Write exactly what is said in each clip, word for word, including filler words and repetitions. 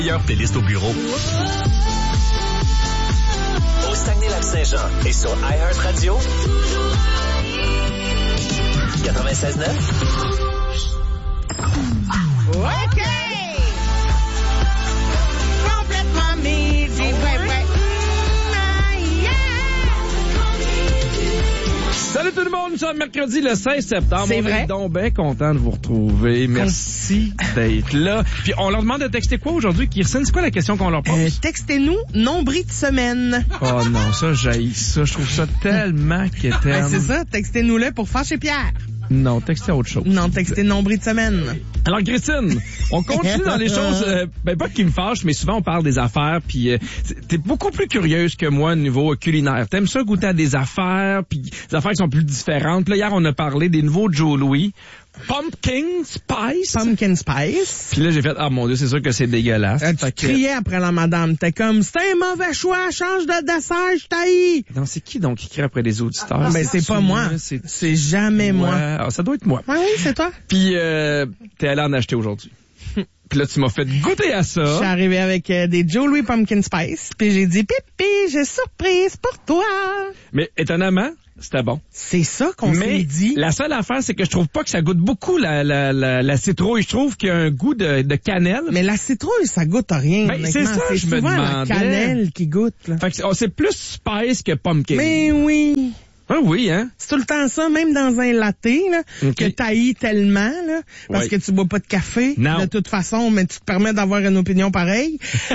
Meilleure playlist au bureau. Au Saguenay-Lac-Saint-Jean et sur iHeartRadio. quatre-vingt-seize neuf. OK! Complètement midi, ouais, ouais. Salut tout le monde, nous sommes mercredi le seize septembre. C'est on vrai. est donc bien content de vous retrouver. Merci d'être là. Puis on leur demande de texter quoi aujourd'hui? Kirsten, c'est quoi la question qu'on leur pose? Euh, textez-nous, nombril de semaine. Oh non, ça, j'haïs ça. Je trouve ça tellement quétaine. Ben, c'est ça, textez-nous-le pour fâcher Pierre. Non, textez autre chose. Non, textez nombril de semaine. Alors, Christine, on continue dans les choses, euh, ben pas qui me fâchent, mais souvent on parle des affaires, puis euh, t'es beaucoup plus curieuse que moi au niveau culinaire. T'aimes ça goûter à des affaires, puis des affaires qui sont plus différentes. Puis là, hier, on a parlé des nouveaux Joe Louis. Pumpkin Spice. Pumpkin Spice. Puis là, j'ai fait, ah mon Dieu, c'est sûr que c'est dégueulasse. Euh, tu Fait que- criais après la madame. T'es comme, c'est un mauvais choix, change de dessert, je t'haïs. Non, c'est qui donc qui crie après les auditeurs? Ben, c'est pas moi. C'est C'est jamais moi. Ouais, ah, ça doit être moi. Ouais, oui, c'est toi. Puis, euh, t'es allé en acheter aujourd'hui. Puis là, tu m'as fait goûter à Je suis ça. arrivé avec euh, des Joe Louis Pumpkin Spice, puis j'ai dit, pipi, j'ai surprise pour toi. Mais étonnamment, c'était bon. C'est ça qu'on s'est Mais dit. la seule affaire, c'est que je trouve pas que ça goûte beaucoup la, la, la, la citrouille. Je trouve qu'il y a un goût de, de cannelle. Mais la citrouille, ça goûte à rien. Ben, c'est honnêtement. ça, c'est je me souvent la demandais. cannelle qui goûte. Là. Fait que c'est, oh, c'est plus spice que pumpkin. Mais oui. Ah oui, hein? C'est tout le temps ça, même dans un latte, là, Ok. que t'haïs tellement, là, parce Ouais. que tu bois pas de café, Non. de toute façon, mais tu te permets d'avoir une opinion pareille.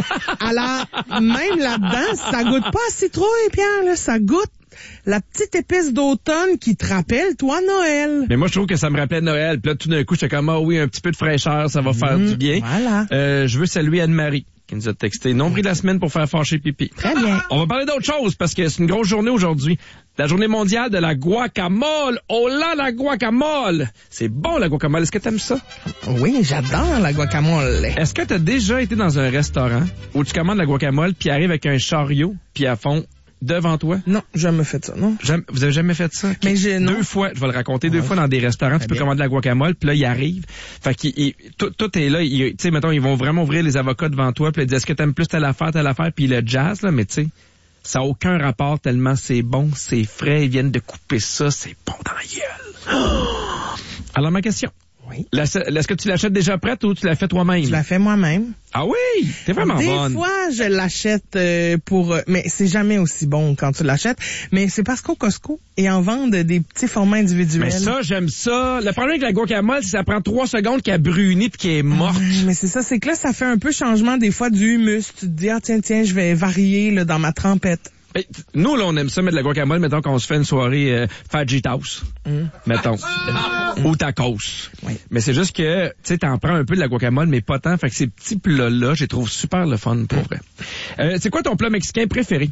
Alors, même là-dedans, ça goûte pas à citrouille, Pierre, là, ça goûte la petite épice d'automne qui te rappelle, toi, Noël. Mais moi, je trouve que ça me rappelait Noël. Puis là, tout d'un coup, j'étais comme, ah oui, un petit peu de fraîcheur, ça va faire du bien. Voilà. Euh, je veux saluer Anne-Marie, qui nous a texté. Nombril de la semaine pour faire fâcher pipi. Très bien. On va parler d'autre chose, parce que c'est une grosse journée aujourd'hui. La journée mondiale de la guacamole. Oh là, la guacamole! C'est bon, la guacamole. Est-ce que t'aimes ça? Oui, j'adore la guacamole. Est-ce que t'as déjà été dans un restaurant où tu commandes la guacamole, puis arrive avec un chariot, puis à fond, devant toi? Non, j'ai jamais fait ça, non? Jamais- vous avez jamais fait ça? Mais j'ai, non. Deux fois, je vais le raconter, deux Ouais. fois dans des restaurants, tu peux bien. commander la guacamole, puis là, il arrive. Fait qu'il, il- tout, tout est là. il- Tu sais, mettons, ils vont vraiment ouvrir les avocats devant toi, puis ils disent, est-ce que t'aimes plus telle affaire, telle affaire, puis le jazz, là, mais tu sais, ça n'a aucun rapport tellement c'est bon, c'est frais, ils viennent de couper ça, c'est bon dans la gueule. Alors, ma question. Oui. La- Est-ce que tu l'achètes déjà prête ou tu l'as fait toi-même? Je la fais moi-même. Ah oui! T'es vraiment Des bonne. fois, je l'achète euh, pour... euh, mais c'est jamais aussi bon quand tu l'achètes. Mais c'est parce qu'au Costco, ils en vendent des petits formats individuels. Mais ça, j'aime ça. Le problème avec la guacamole, c'est que ça prend trois secondes qu'elle brunit puis qu'elle est morte. Ouais, mais c'est ça, c'est que là, ça fait un peu changement des fois du humus. Tu te dis, ah tiens, tiens, je vais varier là, dans ma trempette. Ben, t- nous, là, on aime ça mettre de la guacamole, mettons qu'on se fait une soirée euh, fajitas, mettons, ou tacos. Oui. Mais c'est juste que, tu sais, t'en prends un peu de la guacamole, mais pas tant. Fait que ces petits plats-là, je les trouve super le fun, pour vrai. Euh, c'est quoi ton plat mexicain préféré?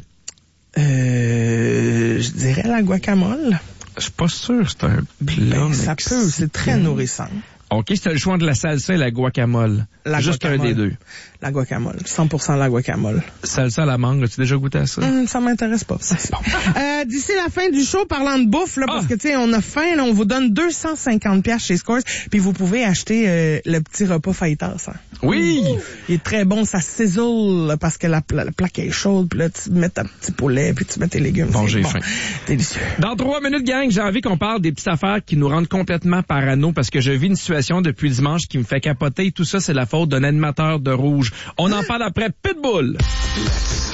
Euh, je dirais la guacamole. Je suis pas sûr que c'est un plat Ben, ça mexicain. peut, c'est très nourrissant. OK, c'est le choix de la salsa et la guacamole. La Juste guacamole. un des deux. La guacamole, cent pour cent la guacamole. Salsa à la mangue, as-tu déjà goûté à ça? Hum, ça m'intéresse pas. Euh, d'ici la fin du show, parlant de bouffe, là, parce Ah. que tu sais, on a faim, là, on vous donne deux cent cinquante piastres chez Scores, puis vous pouvez acheter euh, le petit repas fajitas. Hein. Oui! Il est très bon, ça sizzle là, parce que la, la, la plaque est chaude, puis là tu mets ta petit poulet, puis tu mets tes légumes. Bon, C'est j'ai faim. Délicieux. Dans trois minutes, gang, j'ai envie qu'on parle des petites affaires qui nous rendent complètement parano parce que je vis une situation depuis dimanche qui me fait capoter. Tout ça, c'est la faute d'un animateur de rouge. On en parle après Pitbull.